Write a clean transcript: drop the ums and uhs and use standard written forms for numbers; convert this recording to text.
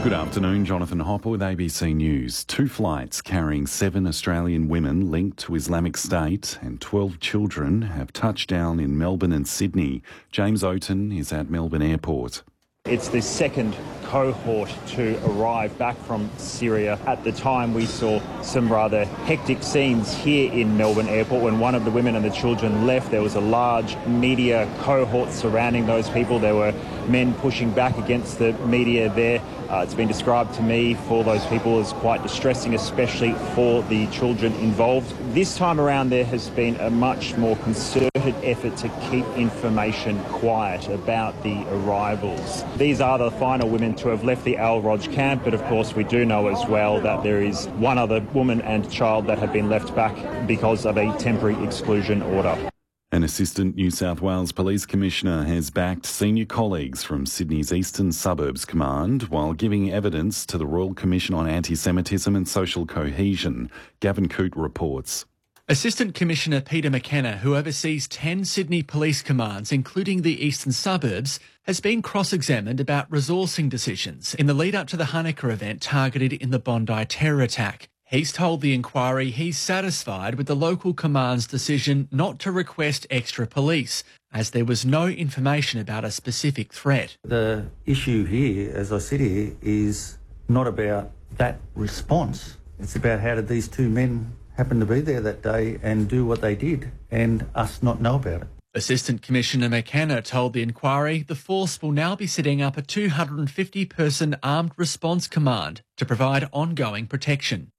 Good afternoon, Jonathan Hopper with ABC News. 2 flights carrying 7 Australian women linked to Islamic State and 12 children have touched down in Melbourne and Sydney. James Oaten is at Melbourne Airport. It's the second cohort to arrive back from Syria. At the time, we saw some rather hectic scenes here in Melbourne Airport. When one of the women and the children left, there was a large media cohort surrounding those people. There were men pushing back against the media there. It's been described to me for those people as quite distressing, especially for the children involved. This time around, there has been a much more concerted effort to keep information quiet about the arrivals. These are the final women to have left the Al Roj camp, but of course we do know as well that there is one other woman and child that have been left back because of a temporary exclusion order. An Assistant New South Wales Police Commissioner has backed senior colleagues from Sydney's Eastern Suburbs Command while giving evidence to the Royal Commission on Anti-Semitism and Social Cohesion. Gavin Coote reports. Assistant Commissioner Peter McKenna, who oversees 10 Sydney police commands, including the Eastern Suburbs, has been cross-examined about resourcing decisions in the lead-up to the Hanukkah event targeted in the Bondi terror attack. He's told the inquiry he's satisfied with the local command's decision not to request extra police, as there was no information about a specific threat. The issue here, as I sit here, is not about that response. It's about how did these 2 men happen to be there that day and do what they did and us not know about it. Assistant Commissioner McKenna told the inquiry the force will now be setting up a 250-person armed response command to provide ongoing protection.